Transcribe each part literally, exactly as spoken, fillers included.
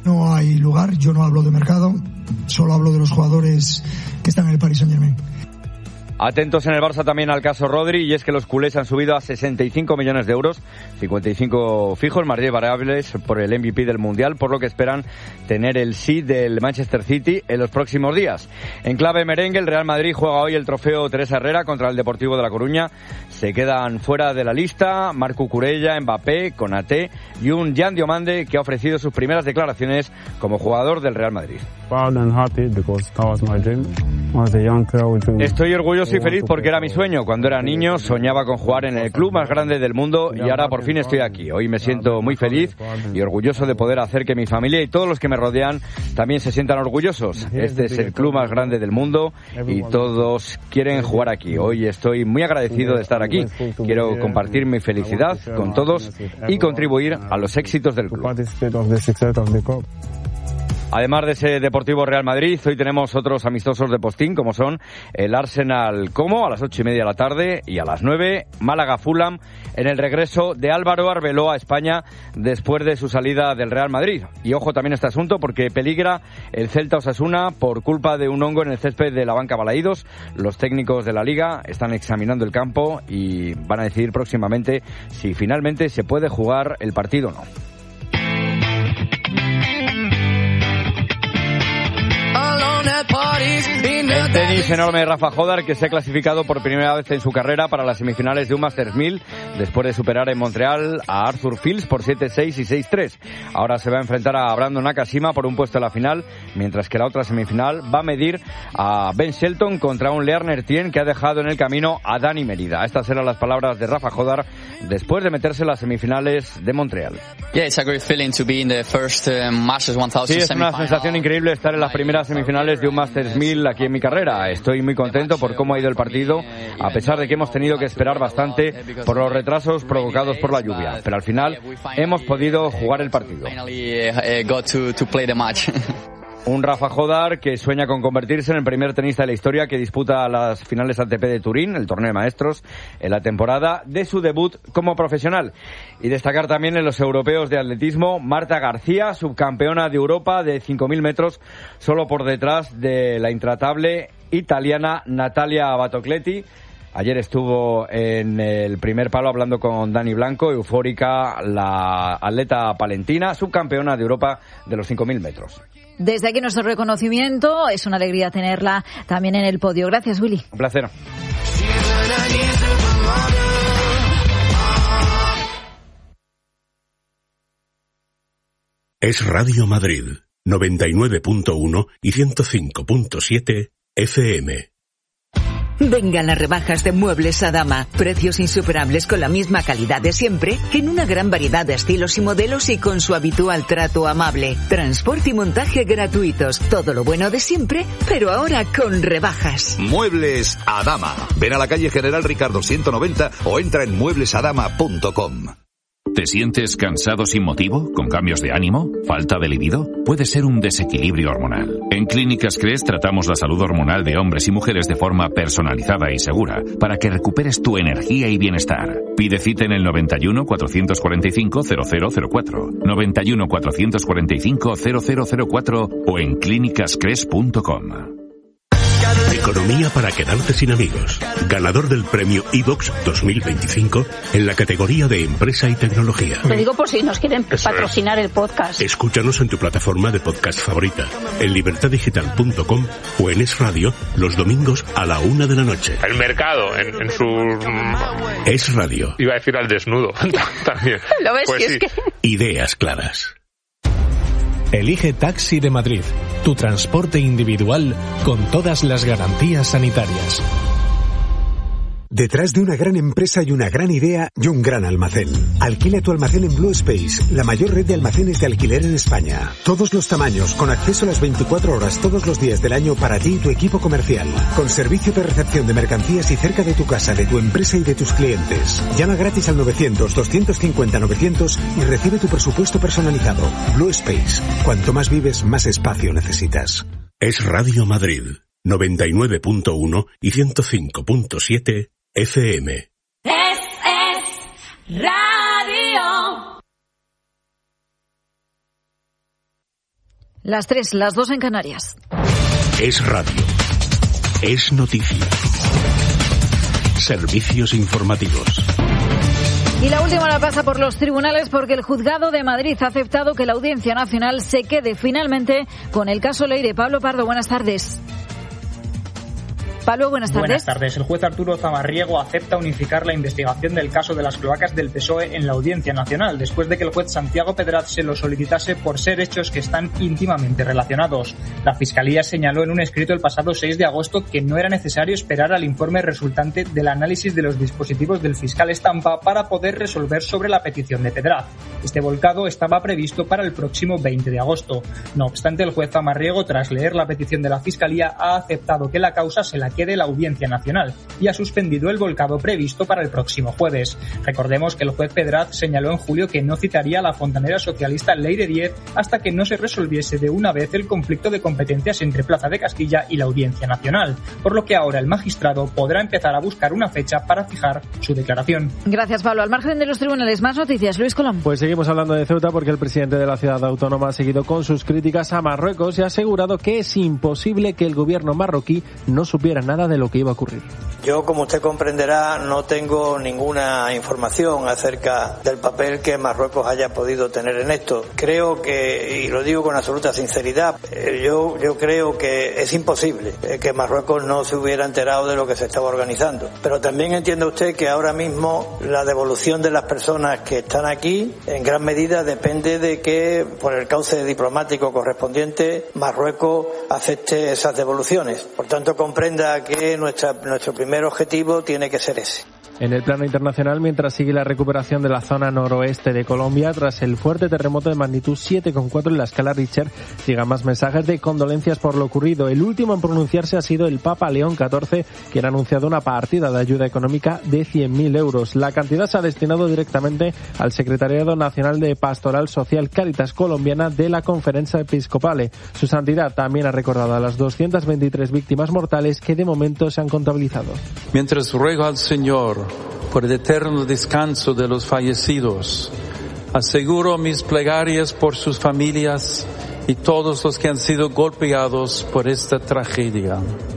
No hay lugar, yo no hablo de mercado, solo hablo de los jugadores que están en el Paris Saint-Germain. Atentos en el Barça también al caso Rodri, y es que los culés han subido a sesenta y cinco millones de euros, cincuenta y cinco fijos, más diez variables por el M V P del Mundial, por lo que esperan tener el sí del Manchester City en los próximos días. En clave merengue, el Real Madrid juega hoy el trofeo Teresa Herrera contra el Deportivo de La Coruña. Se quedan fuera de la lista Marc Cucurella, Mbappé, Konaté y un Jan Diomande que ha ofrecido sus primeras declaraciones como jugador del Real Madrid. Estoy orgulloso y feliz porque era mi sueño. Cuando era niño soñaba con jugar en el club más grande del mundo y ahora por fin estoy aquí. Hoy me siento muy feliz y orgulloso de poder hacer que mi familia y todos los que me rodean también se sientan orgullosos. Este es el club más grande del mundo y todos quieren jugar aquí. Hoy estoy muy agradecido de estar aquí. Quiero compartir mi felicidad con todos y contribuir a los éxitos del club. Además de ese Deportivo Real Madrid, hoy tenemos otros amistosos de postín, como son el Arsenal Como a las ocho y media de la tarde y a las nueve, Málaga Fulham, en el regreso de Álvaro Arbeloa a España después de su salida del Real Madrid. Y ojo también a este asunto porque peligra el Celta Osasuna por culpa de un hongo en el césped de la Banca Balaídos. Los técnicos de la Liga están examinando el campo y van a decidir próximamente si finalmente se puede jugar el partido o no. En tenis, enorme Rafa Jodar, que se ha clasificado por primera vez en su carrera para las semifinales de un Masters mil después de superar en Montreal a Arthur Fils por siete seis y seis tres. Ahora se va a enfrentar a Brandon Nakashima por un puesto en la final, mientras que la otra semifinal va a medir a Ben Shelton contra un Lerner Tien que ha dejado en el camino a Dani Merida. Estas eran las palabras de Rafa Jodar después de meterse en las semifinales de Montreal. Yeah, it's a great feeling to be in the first uh, Masters one thousand. Sí, es una sensación increíble estar en las primeras semifinales de un Masters mil aquí en mi carrera. Estoy muy contento por cómo ha ido el partido, a pesar de que hemos tenido que esperar bastante por los retrasos provocados por la lluvia. Pero al final hemos podido jugar el partido. Un Rafa Jodar que sueña con convertirse en el primer tenista de la historia que disputa las finales A T P de Turín, el torneo de maestros, en la temporada de su debut como profesional. Y destacar también en los europeos de atletismo, Marta García, subcampeona de Europa de cinco mil metros, solo por detrás de la intratable italiana Natalia Batocletti. Ayer estuvo en el primer palo hablando con Dani Blanco, eufórica la atleta palentina, subcampeona de Europa de los cinco mil metros. Desde aquí nuestro reconocimiento, es una alegría tenerla también en el podio. Gracias, Willy. Un placer. Es Radio Madrid, noventa y nueve punto uno y ciento cinco punto siete F M. Vengan las rebajas de Muebles Adama. Precios insuperables con la misma calidad de siempre, en una gran variedad de estilos y modelos y con su habitual trato amable. Transporte y montaje gratuitos. Todo lo bueno de siempre, pero ahora con rebajas. Muebles Adama. Ven a la calle General Ricardo ciento noventa o entra en muebles adama punto com. ¿Te sientes cansado sin motivo? ¿Con cambios de ánimo? ¿Falta de libido? Puede ser un desequilibrio hormonal. En Clínicas Cres tratamos la salud hormonal de hombres y mujeres de forma personalizada y segura para que recuperes tu energía y bienestar. Pide cita en el noventa y uno, cuatrocientos cuarenta y cinco, cero cero cero cuatro, noventa y uno, cuatrocientos cuarenta y cinco, cero cero cero cuatro o en clínicas cres punto com. Economía para quedarte sin amigos. Ganador del premio iVox dos mil veinticinco en la categoría de Empresa y Tecnología. Te digo por si nos quieren patrocinar el podcast. Escúchanos en tu plataforma de podcast favorita, en libertad digital punto com o en Es Radio los domingos a la una de la noche. El mercado en, en su... Es Radio. Iba a decir al desnudo también. ¿Lo ves? Pues que sí. es que... Ideas claras. Elige Taxi de Madrid, tu transporte individual con todas las garantías sanitarias. Detrás de una gran empresa y una gran idea y un gran almacén. Alquila tu almacén en Blue Space, la mayor red de almacenes de alquiler en España. Todos los tamaños, con acceso a las veinticuatro horas todos los días del año para ti y tu equipo comercial. Con servicio de recepción de mercancías y cerca de tu casa, de tu empresa y de tus clientes. Llama gratis al novecientos, doscientos cincuenta, novecientos y recibe tu presupuesto personalizado. Blue Space. Cuanto más vives, más espacio necesitas. Es Radio Madrid, noventa y nueve punto uno y ciento cinco punto siete F M. Es, es radio. Las tres, las dos en Canarias. Es radio. Es noticia. Servicios informativos. Y la última la pasa por los tribunales porque el Juzgado de Madrid ha aceptado que la Audiencia Nacional se quede finalmente con el caso Leire. Pablo Pardo, buenas tardes. Pablo, buenas tardes. Buenas tardes. El juez Arturo Zamarriego acepta unificar la investigación del caso de las cloacas del P S O E en la Audiencia Nacional, después de que el juez Santiago Pedraz se lo solicitase por ser hechos que están íntimamente relacionados. La Fiscalía señaló en un escrito el pasado seis de agosto que no era necesario esperar al informe resultante del análisis de los dispositivos del fiscal Estampa para poder resolver sobre la petición de Pedraz. Este volcado estaba previsto para el próximo veinte de agosto. No obstante, el juez Zamarriego, tras leer la petición de la Fiscalía, ha aceptado que la causa se la quede la Audiencia Nacional y ha suspendido el volcado previsto para el próximo jueves. Recordemos que el juez Pedraz señaló en julio que no citaría a la fontanera socialista Leire Díez hasta que no se resolviese de una vez el conflicto de competencias entre Plaza de Castilla y la Audiencia Nacional, por lo que ahora el magistrado podrá empezar a buscar una fecha para fijar su declaración. Gracias, Pablo. Al margen de los tribunales, más noticias. Luis Colón. Pues seguimos hablando de Ceuta porque el presidente de la ciudad autónoma ha seguido con sus críticas a Marruecos y ha asegurado que es imposible que el gobierno marroquí no supiera nada de lo que iba a ocurrir. Yo, como usted comprenderá, no tengo ninguna información acerca del papel que Marruecos haya podido tener en esto. Creo que, y lo digo con absoluta sinceridad, yo, yo creo que es imposible que Marruecos no se hubiera enterado de lo que se estaba organizando. Pero también entiende usted que ahora mismo la devolución de las personas que están aquí, en gran medida depende de que, por el cauce diplomático correspondiente, Marruecos acepte esas devoluciones. Por tanto, comprenda que nuestra, nuestro primer objetivo tiene que ser ese. En el plano internacional, mientras sigue la recuperación de la zona noroeste de Colombia tras el fuerte terremoto de magnitud siete coma cuatro en la escala Richter, llegan más mensajes de condolencias por lo ocurrido. El último en pronunciarse ha sido el Papa León catorce, quien ha anunciado una partida de ayuda económica de cien mil euros. La cantidad se ha destinado directamente al Secretariado Nacional de Pastoral Social Cáritas Colombiana de la Conferencia Episcopale. Su santidad también ha recordado a las doscientas veintitrés víctimas mortales que de momento se han contabilizado. Mientras ruego al Señor por el eterno descanso de los fallecidos, aseguro mis plegarias por sus familias y todos los que han sido golpeados por esta tragedia.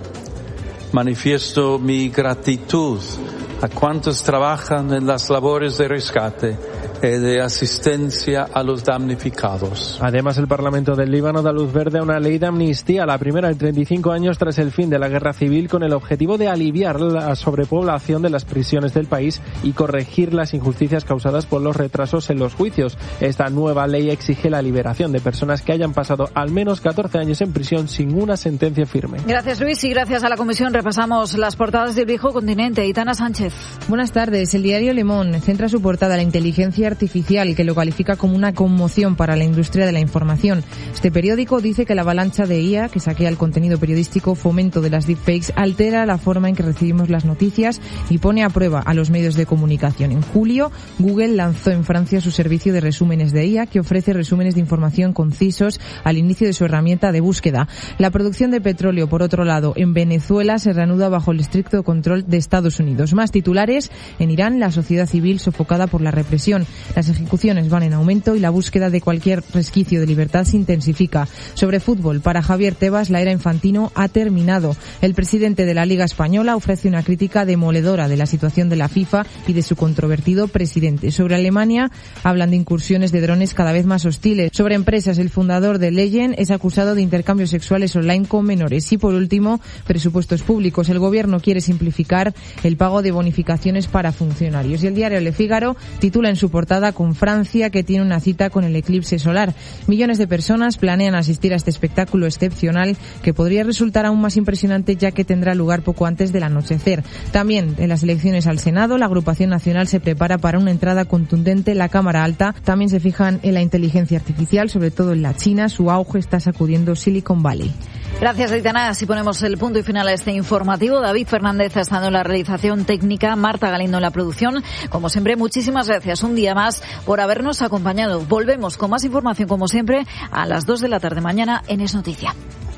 Manifiesto mi gratitud a cuantos trabajan en las labores de rescate y de asistencia a los damnificados. Además, el Parlamento del Líbano da luz verde a una ley de amnistía, la primera en treinta y cinco años tras el fin de la guerra civil, con el objetivo de aliviar la sobrepoblación de las prisiones del país y corregir las injusticias causadas por los retrasos en los juicios. Esta nueva ley exige la liberación de personas que hayan pasado al menos catorce años en prisión sin una sentencia firme. Gracias, Luis, y gracias a la Comisión repasamos las portadas del viejo continente. Itana Sánchez. Buenas tardes. El diario Le Monde centra su portada en la inteligencia artificial, que lo califica como una conmoción para la industria de la información. Este periódico dice que la avalancha de I A que saquea el contenido periodístico, fomento de las deepfakes, altera la forma en que recibimos las noticias y pone a prueba a los medios de comunicación. En julio, Google lanzó en Francia su servicio de resúmenes de I A, que ofrece resúmenes de información concisos al inicio de su herramienta de búsqueda. La producción de petróleo, por otro lado, en Venezuela se reanuda bajo el estricto control de Estados Unidos. Más titulares: en Irán, la sociedad civil sofocada por la represión. Las ejecuciones van en aumento y la búsqueda de cualquier resquicio de libertad se intensifica. Sobre fútbol, para Javier Tebas, la era Infantino ha terminado. El presidente de la Liga Española ofrece una crítica demoledora de la situación de la FIFA y de su controvertido presidente. Sobre Alemania, hablan de incursiones de drones cada vez más hostiles. Sobre empresas, el fundador de Legend es acusado de intercambios sexuales online con menores. Y por último, presupuestos públicos. El gobierno quiere simplificar el pago de bonificaciones para funcionarios. Y el diario Le Figaro titula en su portada con Francia, que tiene una cita con el eclipse solar. Millones de personas planean asistir a este espectáculo excepcional que podría resultar aún más impresionante, ya que tendrá lugar poco antes del anochecer. También en las elecciones al Senado, la agrupación nacional se prepara para una entrada contundente en la Cámara Alta. También se fijan en la inteligencia artificial, sobre todo en la China. Su auge está sacudiendo Silicon Valley. Gracias, Aitana. Así ponemos el punto y final a este informativo. David Fernández ha estado en la realización técnica, Marta Galindo en la producción. Como siempre, muchísimas gracias un día más por habernos acompañado. Volvemos con más información, como siempre, a las dos de la tarde mañana en Es Noticia.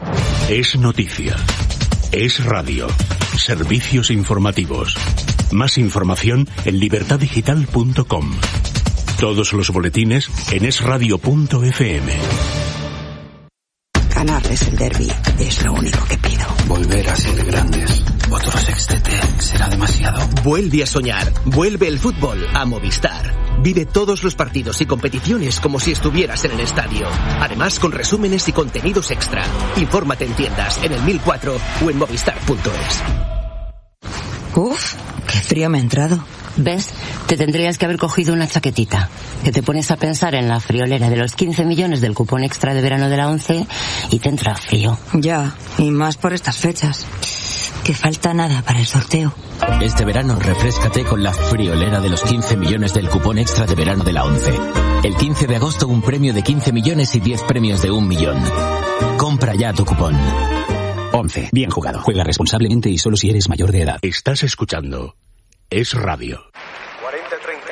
Es Noticia. Es Radio. Servicios informativos. Más información en libertad digital punto com. Todos los boletines en es radio punto efe eme. Ganarles el derbi es lo único que pido. Volver a ser grandes. Otro sextete será demasiado. Vuelve a soñar. Vuelve el fútbol a Movistar. Vive todos los partidos y competiciones como si estuvieras en el estadio. Además, con resúmenes y contenidos extra. Infórmate en tiendas, en el mil cuatro o en movistar punto es. Uf, qué frío me ha entrado. ¿Ves? Te tendrías que haber cogido una chaquetita. Que te pones a pensar en la friolera de los quince millones del cupón extra de verano de la ONCE y te entra frío. Ya, y más por estas fechas. Que falta nada para el sorteo. Este verano refréscate con la friolera de los quince millones del cupón extra de verano de la ONCE. El quince de agosto un premio de quince millones y diez premios de un millón. Compra ya tu cupón. ONCE. Bien jugado. Juega responsablemente y solo si eres mayor de edad. Estás escuchando Es Radio. cuarenta treinta.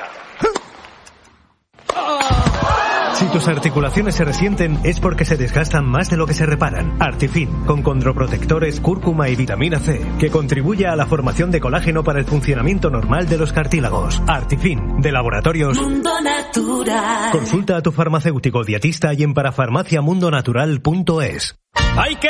Si tus articulaciones se resienten es porque se desgastan más de lo que se reparan. Artifin, con condroprotectores, cúrcuma y vitamina C, que contribuye a la formación de colágeno para el funcionamiento normal de los cartílagos. Artifin, de Laboratorios Mundo Natural. Consulta a tu farmacéutico dietista y en parafarmaciamundonatural punto es. ¡Hay que